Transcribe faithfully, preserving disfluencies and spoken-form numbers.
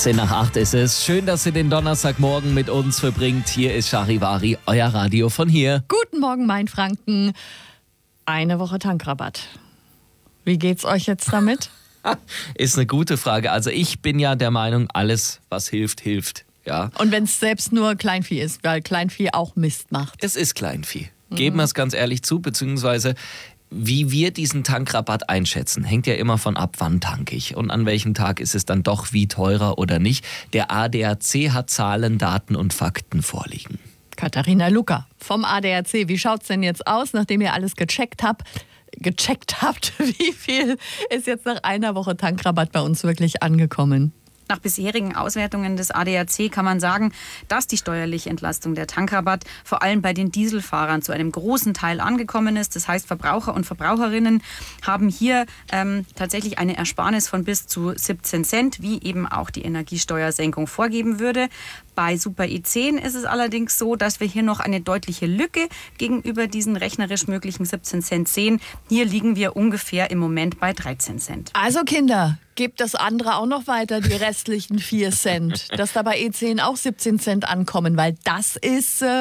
achtzehn nach acht ist es. Schön, dass ihr den Donnerstagmorgen mit uns verbringt. Hier ist Charivari, euer Radio von hier. Guten Morgen, Mainfranken. Eine Woche Tankrabatt. Wie geht's euch jetzt damit? Ist eine gute Frage. Also ich bin ja der Meinung, alles, was hilft, hilft. Ja. Und wenn es selbst nur Kleinvieh ist, weil Kleinvieh auch Mist macht. Es ist Kleinvieh. Geben wir es ganz ehrlich zu, beziehungsweise wie wir diesen Tankrabatt einschätzen, hängt ja immer von ab, wann tanke ich und an welchem Tag ist es dann doch wie teurer oder nicht. Der A D A C hat Zahlen, Daten und Fakten vorliegen. Katharina Lucker vom A D A C. Wie schaut's denn jetzt aus, nachdem ihr alles gecheckt habt? gecheckt habt, wie viel ist jetzt nach einer Woche Tankrabatt bei uns wirklich angekommen? Nach bisherigen Auswertungen des A D A C kann man sagen, dass die steuerliche Entlastung der Tankrabatt vor allem bei den Dieselfahrern zu einem großen Teil angekommen ist. Das heißt, Verbraucher und Verbraucherinnen haben hier ähm, tatsächlich eine Ersparnis von bis zu siebzehn Cent, wie eben auch die Energiesteuersenkung vorgeben würde. Bei Super E zehn ist es allerdings so, dass wir hier noch eine deutliche Lücke gegenüber diesen rechnerisch möglichen siebzehn Cent sehen. Hier liegen wir ungefähr im Moment bei dreizehn Cent. Also Kinder, gebt das andere auch noch weiter, die restlichen vier Cent, dass da bei E zehn auch siebzehn Cent ankommen, weil das ist... Äh